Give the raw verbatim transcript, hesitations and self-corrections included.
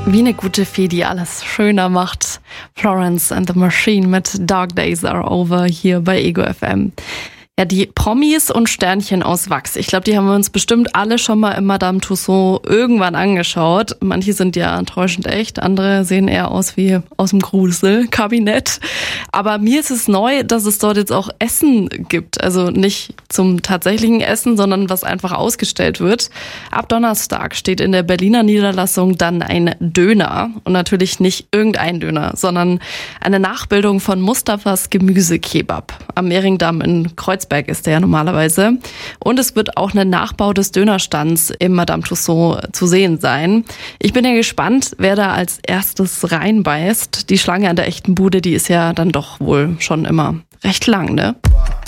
Wie eine gute Fee, die alles schöner macht. Florence and the Machine mit Dark Days Are Over hier bei Ego F M. Ja, die Promis und Sternchen aus Wachs. Ich glaube, die haben wir uns bestimmt alle schon mal in Madame Tussauds irgendwann angeschaut. Manche sind ja enttäuschend echt, andere sehen eher aus wie aus dem Gruselkabinett. Aber mir ist es neu, dass es dort jetzt auch Essen gibt. Also nicht zum tatsächlichen Essen, sondern was einfach ausgestellt wird. Ab Donnerstag steht in der Berliner Niederlassung dann ein Döner. Und natürlich nicht irgendein Döner, sondern eine Nachbildung von Mustafas Gemüsekebab am Mehringdamm in Kreuzberg ist der ja normalerweise. Und es wird auch ein Nachbau des Dönerstands im Madame Tussauds zu sehen sein. Ich bin ja gespannt, wer da als erstes reinbeißt. Die Schlange an der echten Bude, die ist ja dann doch wohl schon immer recht lang, ne?